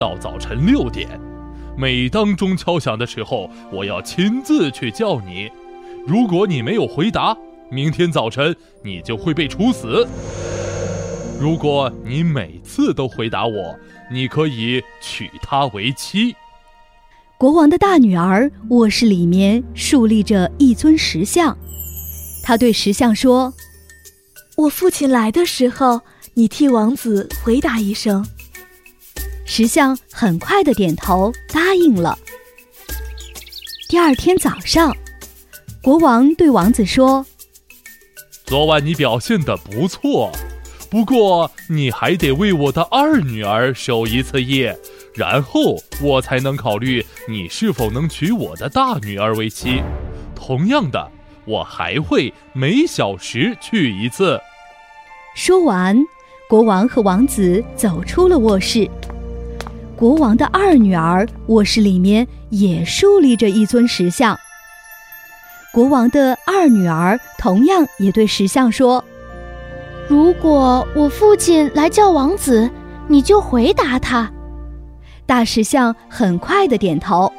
到早晨6点。每当钟敲响的时候，我要亲自去叫你。如果你没有回答，明天早晨你就会被处死。如果你每次都回答我，你可以娶她为妻。 国王的大女儿卧室里面竖立着一尊石像，她对石像说： 我父亲来的时候，你替王子回答一声。 石像很快地点头答应了。第二天早上，国王对王子说： 昨晚你表现得不错，不过你还得为我的二女儿守一次夜，然后我才能考虑你是否能娶我的大女儿为妻。同样的，我还会每小时去一次。 说完，国王和王子走出了卧室。国王的二女儿卧室里面也竖立着一尊石像。国王的二女儿同样也对石像说： 如果我父亲来叫王子，你就回答他。 大石像很快地点头。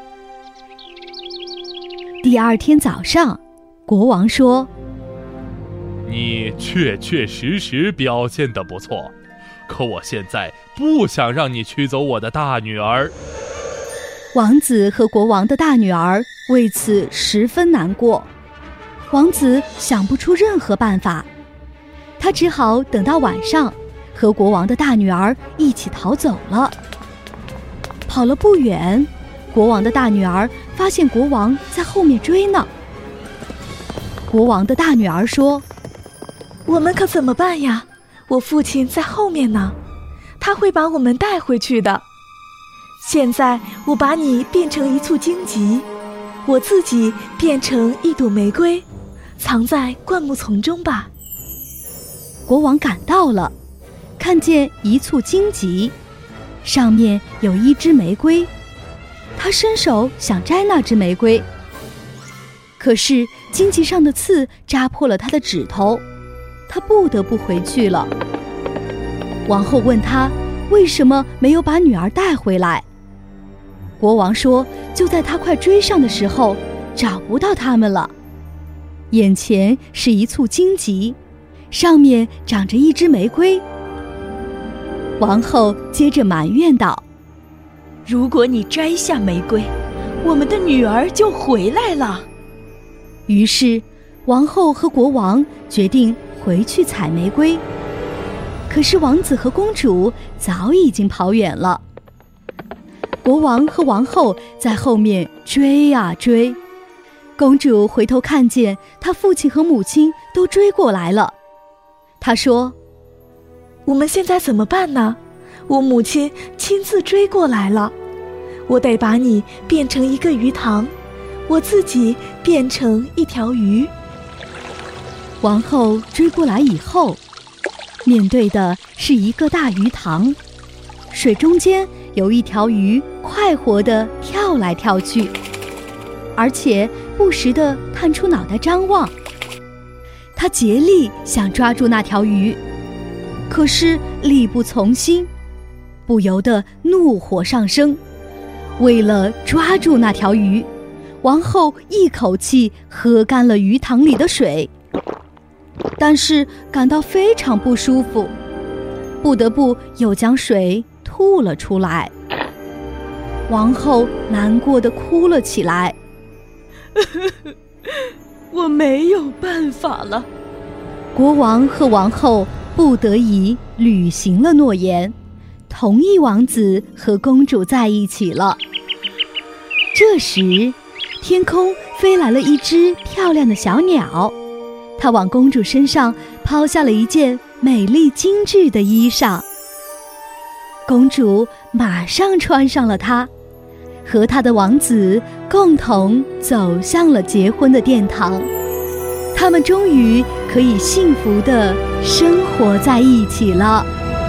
第二天早上，国王说： 你确实表现得不错，可我现在不想让你娶走我的大女儿。 王子和国王的大女儿为此十分难过。王子想不出任何办法，他只好等到晚上，和国王的大女儿一起逃走了。跑了不远，国王的大女儿发现国王在后面追呢。国王的大女儿说： 我们可怎么办呀？我父亲在后面呢，他会把我们带回去的。现在我把你变成一簇荆棘，我自己变成一朵玫瑰，藏在灌木丛中吧。 国王赶到了，看见一簇荆棘，上面有一枝玫瑰，他伸手想摘那枝玫瑰，可是荆棘上的刺扎破了他的指头，他不得不回去了。王后问他为什么没有把女儿带回来。国王说，就在他快追上的时候，找不到他们了。眼前是一簇荆棘，上面长着一枝玫瑰。王后接着埋怨道： 如果你摘下玫瑰，我们的女儿就回来了。 于是王后和国王决定回去采玫瑰，可是王子和公主早已经跑远了。国王和王后在后面追啊追，公主回头看见她父亲和母亲都追过来了。她说： 我们现在怎么办呢？我母亲亲自追过来了，我得把你变成一个鱼塘，我自己变成一条鱼。 王后追过来以后，面对的是一个大鱼塘，水中间有一条鱼快活地跳来跳去，而且不时地探出脑袋张望。她竭力想抓住那条鱼，可是力不从心，不由得怒火上升。为了抓住那条鱼，王后一口气喝干了鱼塘里的水，但是感到非常不舒服，不得不又将水吐了出来。王后难过地哭了起来。 我没有办法了。 国王和王后不得已履行了诺言，同意王子和公主在一起了。这时，天空飞来了一只漂亮的小鸟，它往公主身上抛下了一件美丽精致的衣裳。公主马上穿上了它，和她的王子共同走向了结婚的殿堂。他们终于可以幸福地生活在一起了。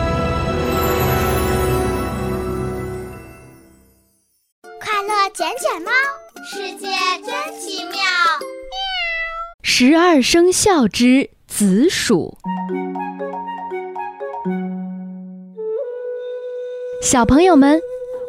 快乐捡捡猫，世界真奇妙。 12生肖之子鼠。小朋友们，